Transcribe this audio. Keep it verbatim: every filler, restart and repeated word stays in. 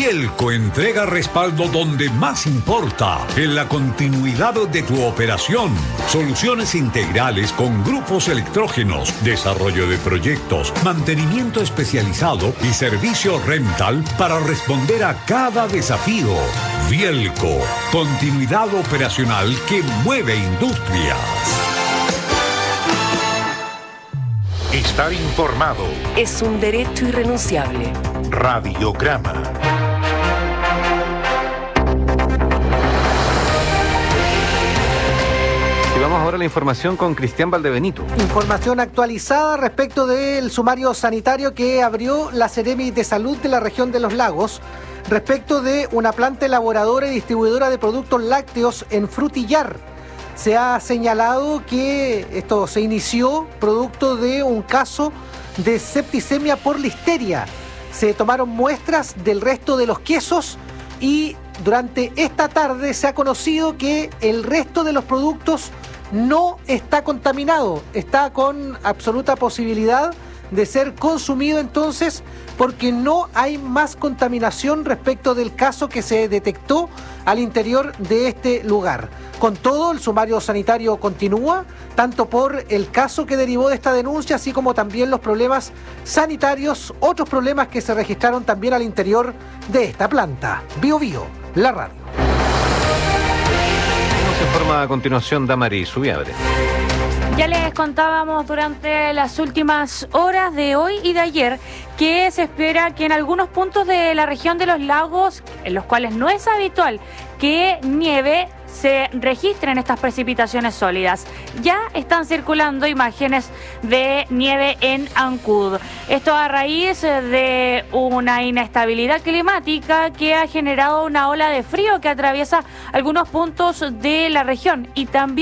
Bielco entrega respaldo donde más importa, en la continuidad de tu operación. Soluciones integrales con grupos electrógenos, desarrollo de proyectos, mantenimiento especializado y servicio rental para responder a cada desafío. Bielco, continuidad operacional que mueve industrias. Estar informado es un derecho irrenunciable. Radiograma. Y vamos ahora a la información con Cristian Valdebenito. Información actualizada respecto del sumario sanitario que abrió la Seremi de Salud de la región de Los Lagos respecto de una planta elaboradora y distribuidora de productos lácteos en Frutillar. Se ha señalado que esto se inició producto de un caso de septicemia por listeria. Se tomaron muestras del resto de los quesos y durante esta tarde se ha conocido que el resto de los productos no está contaminado, está con absoluta posibilidad de ser consumido entonces porque no hay más contaminación respecto del caso que se detectó al interior de este lugar. Con todo, el sumario sanitario continúa, tanto por el caso que derivó de esta denuncia, así como también los problemas sanitarios, otros problemas que se registraron también al interior de esta planta. Bio Bio, la radio. Nos informa a continuación Damaris Subiabre. Ya les contábamos durante las últimas horas de hoy y de ayer que se espera que en algunos puntos de la región de los lagos, en los cuales no es habitual que nieve, se registren estas precipitaciones sólidas. Ya están circulando imágenes de nieve en Ancud. Esto a raíz de una inestabilidad climática que ha generado una ola de frío que atraviesa algunos puntos de la región y también